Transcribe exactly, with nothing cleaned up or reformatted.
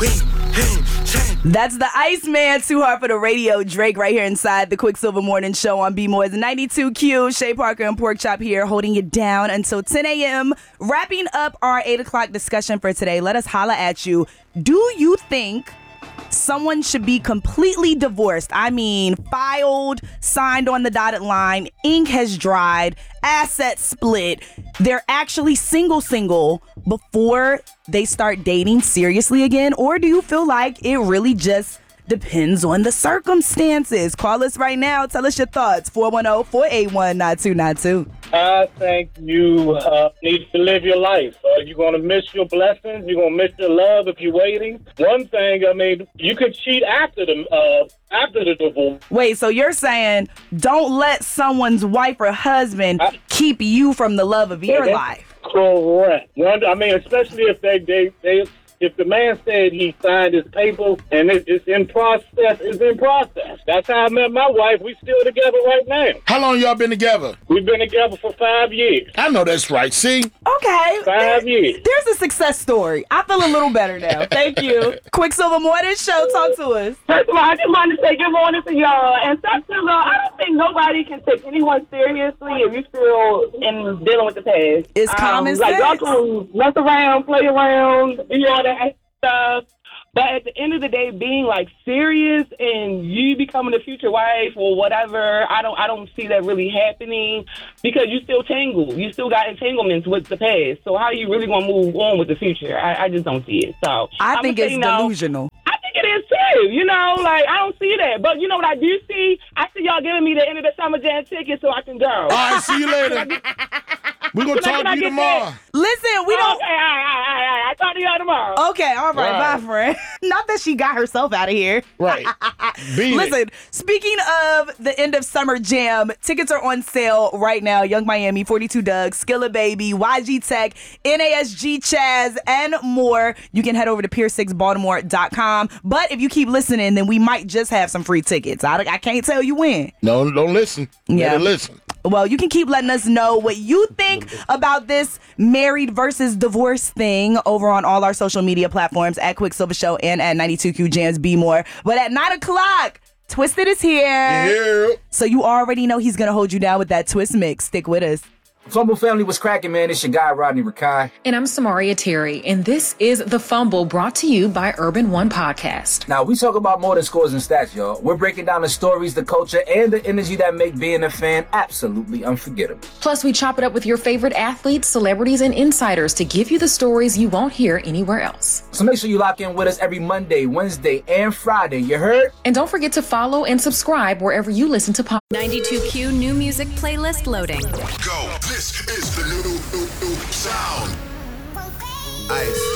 That's the Iceman, Too Hard for the Radio. Drake right here inside the Quicksilver Morning Show on B-More's ninety-two Q. Shay Parker and Pork Chop here holding you down until ten a.m. Wrapping up our eight o'clock discussion for today. Let us holla at you. Do you think someone should be completely divorced? I mean, filed, signed on the dotted line, ink has dried, assets split. They're actually single single before they start dating seriously again? Or do you feel like it really just depends on the circumstances? Call us right now. Tell us your thoughts. four one zero, four eight one, nine two nine two. I think you uh, need to live your life. Uh, you're going to miss your blessings. You're going to miss your love if you're waiting. One thing, I mean, you could cheat after the uh, after the divorce. Wait, so you're saying don't let someone's wife or husband I, keep you from the love of your life? Correct. One, I mean, especially if they they they. If the man said he signed his paper and it, it's in process, it's in process. That's how I met my wife. We still together right now. How long y'all been together? We've been together for five years. I know that's right. See? Okay. Five years. There's a success story. I feel a little better now. Thank you. Quicksilver Morning Show. Talk to us. First of all, I just wanted to say good morning to y'all. And second of all, I don't think nobody can take anyone seriously if you're still in dealing with the past. It's um, common like, sense. Like, y'all can mess around, play around, do all that stuff. But at the end of the day, being like serious and you becoming a future wife or whatever, I don't I don't see that really happening because you still tangled. You still got entanglements with the past. So how are you really going to move on with the future? I, I just don't see it. So I I'm think it's no. delusional. I think it is too. You know, like I don't see that. But you know what I do see? I see y'all giving me the end of the summer jam ticket so I can go. All right, see you later. We're going to talk to you tomorrow. That? Listen, we don't... Okay, all right, all right, all right. I'll talk to y'all tomorrow. Okay, all right, right. bye, friend. Not that she got herself out of here. Right. Beat Listen, it. Speaking of the end of summer jam, tickets are on sale right now. Young Miami, forty-two Doug, Skilla Baby, Y G Tech, N A S G Chaz, and more. You can head over to pier six baltimore dot com. But if you keep listening, then we might just have some free tickets. I, I can't tell you when. No, don't listen. Yeah. Better listen. Well, you can keep letting us know what you think about this married versus divorce thing over on all our social media platforms at Quicksilver Show and at ninety-two Q Jams Be More. But at nine o'clock, Twisted is here. Yeah. So you already know he's going to hold you down with that twist mix. Stick with us. Fumble family was cracking, man. It's your guy, Rodney Rakai. And I'm Samaria Terry, and this is The Fumble, brought to you by Urban One Podcast. Now, we talk about more than scores and stats, y'all. We're breaking down the stories, the culture, and the energy that make being a fan absolutely unforgettable. Plus, we chop it up with your favorite athletes, celebrities, and insiders to give you the stories you won't hear anywhere else. So make sure you lock in with us every Monday, Wednesday, and Friday. You heard? And don't forget to follow and subscribe wherever you listen to podcasts. ninety-two Q new music playlist loading. Go. This is the new, new, new sound. Ice.